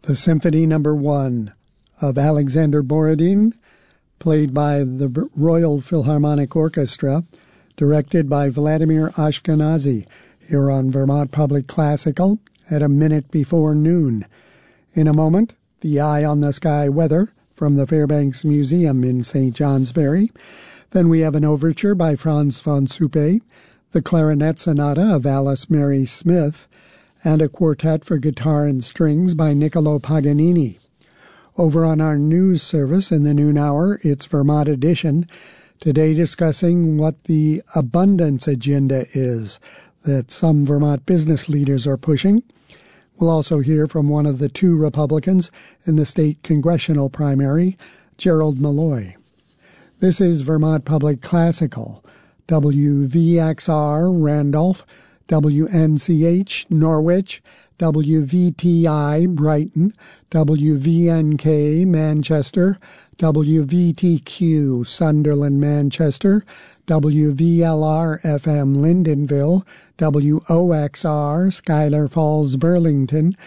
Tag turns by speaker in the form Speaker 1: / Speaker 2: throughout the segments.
Speaker 1: the Symphony No. 1 of Alexander Borodin, played by the Royal Philharmonic Orchestra, directed by Vladimir Ashkenazy, here on Vermont Public Classical at a minute before noon. In a moment, the Eye on the Sky weather from the Fairbanks Museum in St. Johnsbury. Then we have an overture by Franz von Suppe, the Clarinet Sonata of Alice Mary Smith, and a quartet for guitar and strings by Niccolo Paganini. Over on our news service in the noon hour, it's Vermont Edition, today discussing what the abundance agenda is that some Vermont business leaders are pushing. We'll also hear from one of the two Republicans in the state congressional primary, Gerald Malloy. This is Vermont Public Classical, WVXR Randolph, WNCH Norwich, WVTI Brighton, WVNK Manchester, WVTQ Sunderland Manchester, WVLR FM Lyndonville, WOXR Schuyler Falls Burlington,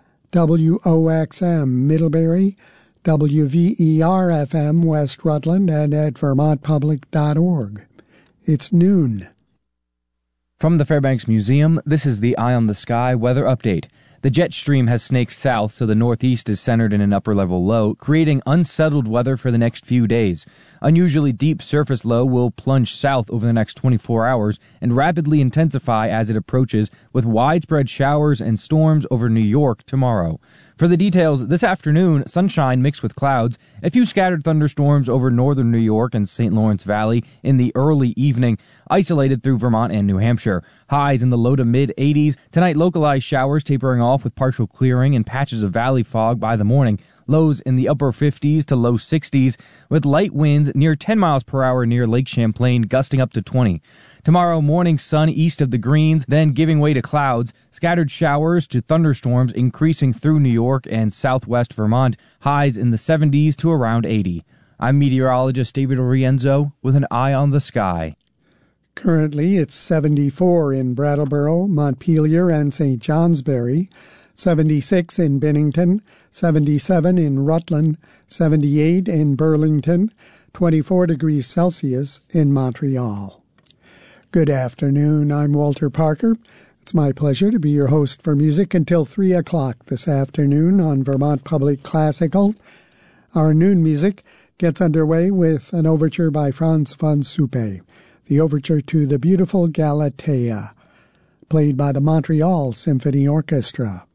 Speaker 1: WOXM Middlebury, WVER FM West Rutland, and at vermontpublic.org. It's noon.
Speaker 2: From the Fairbanks Museum, this is the Eye on the Sky weather update. The jet stream has snaked south, so the northeast is centered in an upper-level low, creating unsettled weather for the next few days. Unusually deep surface low will plunge south over the next 24 hours and rapidly intensify as it approaches, with widespread showers and storms over New York tomorrow. For the details, this afternoon, sunshine mixed with clouds, a few scattered thunderstorms over northern New York and St. Lawrence Valley in the early evening, isolated through Vermont and New Hampshire. Highs in the low to mid-80s. Tonight, localized showers tapering off with partial clearing and patches of valley fog by the morning. Lows in the upper 50s to low 60s, with light winds near 10 miles per hour near Lake Champlain, gusting up to 20. Tomorrow morning, sun east of the Greens, then giving way to clouds. Scattered showers to thunderstorms increasing through New York and southwest Vermont. Highs in the 70s to around 80. I'm meteorologist David Orienzo with an eye on the sky.
Speaker 1: Currently, it's 74 in Brattleboro, Montpelier, and St. Johnsbury, 76 in Bennington, 77 in Rutland, 78 in Burlington, 24 degrees Celsius in Montreal. Good afternoon, I'm Walter Parker. It's my pleasure to be your host for music until 3 o'clock this afternoon on Vermont Public Classical. Our noon music gets underway with an overture by Franz von Suppe, the overture to the beautiful Galatea, played by the Montreal Symphony Orchestra.